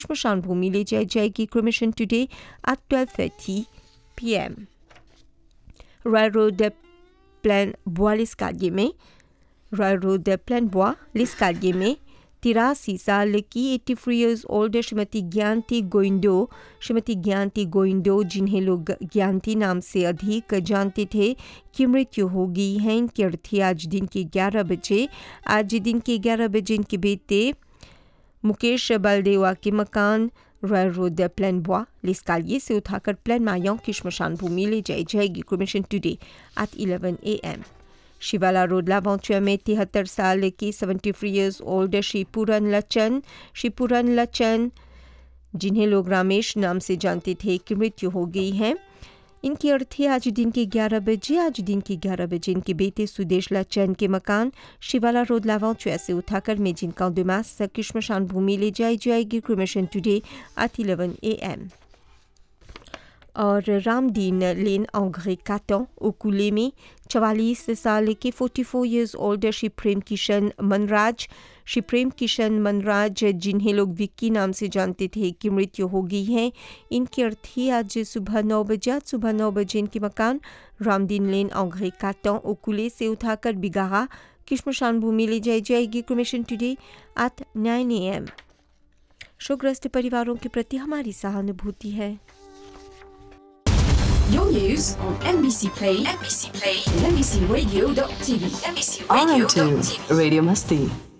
श्मशान भूमि ले जाई जाएगी cremation today at 12:30 p.m. Royal Road Plaine Bois l'Escalier में Royal Road Plaine Bois l'Escalier में 83 साल की 83 years old श्रीमती ज्ञानती गोइंदो जिन्हें लोग ज्ञानती नाम से अधिक जानते थे की मृत्यु हो गई है। इनकी अर्थी आज दिन के 11 बजे इनके बेटे मुकेश बलदेवा के मकान रॉयल रोड प्लेन बॉis l'Escalier से उठाकर प्लेन मायों की श्मशान भूमि ले जाई जाएगी क्रिमेशन टुडे at 11 a.m. शिवाला रोड लावांचुआ में 73 साल की 73 years old श्री पूरन लचन जिन्हें लोग रामेश नाम से जानते थे की मृत्यु हो गई है। इनकी अर्थी आज दिन के 11 बजे इनके बेटे सुदेश लचन के मकान शिवाला रोड लावांचुआ से उठाकर मेजिन काउ de मास की श्मशान भूमि ले जाई जाएगी क्रिमेशन टुडे at 11 a.m. और रामदीन लेन अंग्रे काटन ओकुले में 44 साल के 44 years old श्री प्रेम किशन मनराज जिन्हें लोग विक्की नाम से जानते थे की मृत्यु हो गई है। इनकी अर्थी आज सुबह 9 बजे इनके मकान रामदीन लेन अंग्रे काटन ओकुले से उठाकर बिगाहा की श्मशान भूमि ले जाई जाएगी क्रिमेशन टुडे at 9 a.m. शोकग्रस्त परिवारों के प्रति हमारी सहानुभूति है। Your news on MBC Play, and MBCRadio.tv. RM2 Radio Masti.